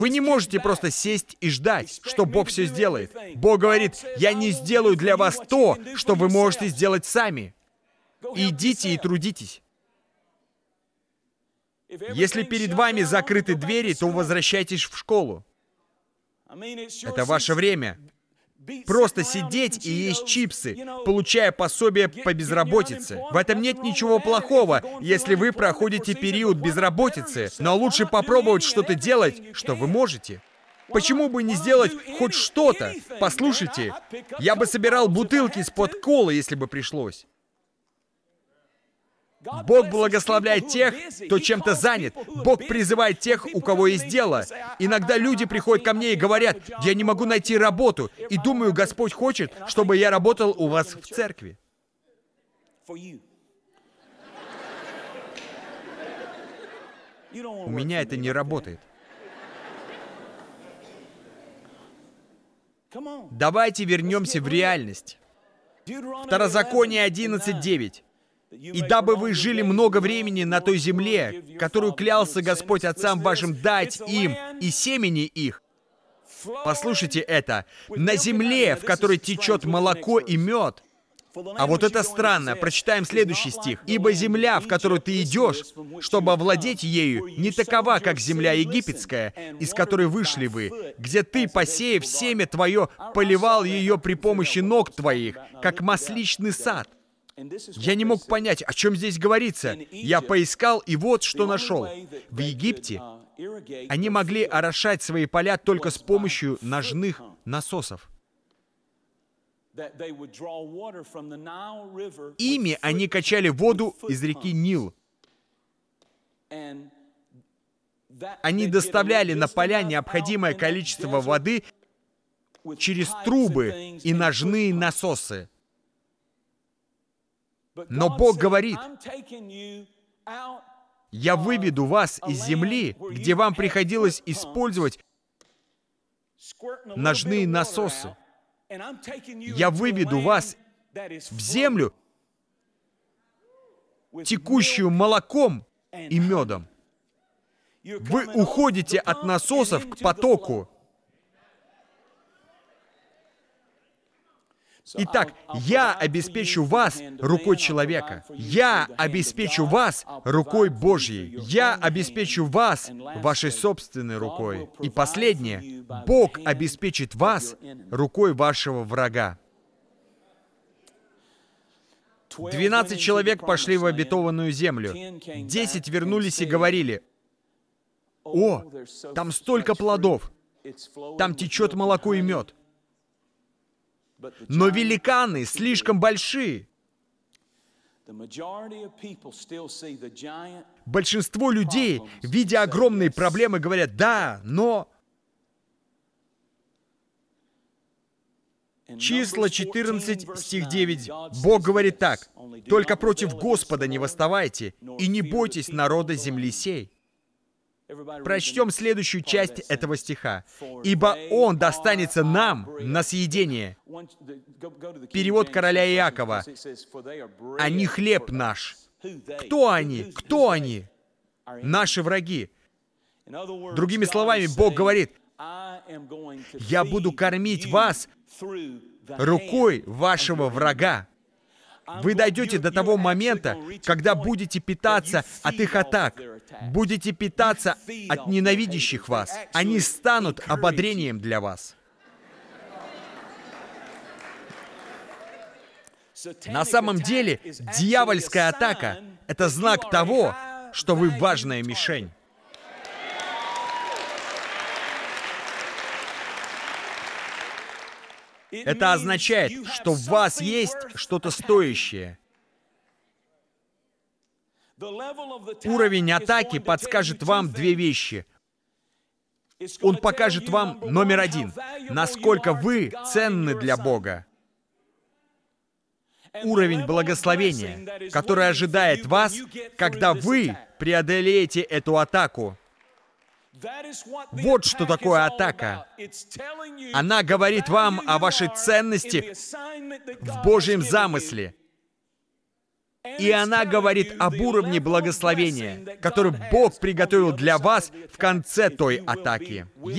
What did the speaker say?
Вы не можете просто сесть и ждать, что Бог все сделает. Бог говорит: «Я не сделаю для вас то, что вы можете сделать сами. Идите и трудитесь». Если перед вами закрыты двери, то возвращайтесь в школу. Это ваше время. Просто сидеть и есть чипсы, получая пособие по безработице. В этом нет ничего плохого, если вы проходите период безработицы, но лучше попробовать что-то делать, что вы можете. Почему бы не сделать хоть что-то? Послушайте, я бы собирал бутылки из-под колы, если бы пришлось. Бог благословляет тех, кто чем-то занят. Бог призывает тех, у кого есть дело. Иногда люди приходят ко мне и говорят: «Я не могу найти работу, и думаю, Господь хочет, чтобы я работал у вас в церкви». У меня это не работает. Давайте вернемся в реальность. Второзаконие 11:9. «И дабы вы жили много времени на той земле, которую клялся Господь отцам вашим дать им и семени их». Послушайте это. «На земле, в которой течет молоко и мед». А вот это странно. Прочитаем следующий стих. «Ибо земля, в которую ты идешь, чтобы овладеть ею, не такова, как земля египетская, из которой вышли вы, где ты, посеяв семя твое, поливал ее при помощи ног твоих, как масличный сад». Я не мог понять, о чем здесь говорится. Я поискал, и вот что нашел. В Египте они могли орошать свои поля только с помощью ножных насосов. Ими они качали воду из реки Нил. Они доставляли на поля необходимое количество воды через трубы и ножные насосы. Но Бог говорит: «Я выведу вас из земли, где вам приходилось использовать ножные насосы. Я выведу вас в землю, текущую молоком и медом». Вы уходите от насосов к потоку. Итак, я обеспечу вас рукой человека. Я обеспечу вас рукой Божьей. Я обеспечу вас вашей собственной рукой. И последнее. Бог обеспечит вас рукой вашего врага. 12 человек пошли в обетованную землю. 10 вернулись и говорили: «О, там столько плодов! Там течет молоко и мед. Но великаны слишком большие». Большинство людей, видя огромные проблемы, говорят: «Да, но...» Числа 14, стих 9. Бог говорит так: «Только против Господа не восставайте, и не бойтесь народа земли сей». Прочтем следующую часть этого стиха. «Ибо Он достанется нам на съедение». Перевод короля Иакова. «Они хлеб наш». Кто они? Кто они? Наши враги. Другими словами, Бог говорит: «Я буду кормить вас рукой вашего врага». Вы дойдете до того момента, когда будете питаться от их атак, будете питаться от ненавидящих вас. Они станут ободрением для вас. На самом деле, дьявольская атака — это знак того, что вы важная мишень. Это означает, что в вас есть что-то стоящее. Уровень атаки подскажет вам две вещи. Он покажет вам, номер один, насколько вы ценны для Бога. Уровень благословения, который ожидает вас, когда вы преодолеете эту атаку. Вот что такое атака. Она говорит вам о вашей ценности в Божьем замысле. И она говорит об уровне благословения, который Бог приготовил для вас в конце той атаки.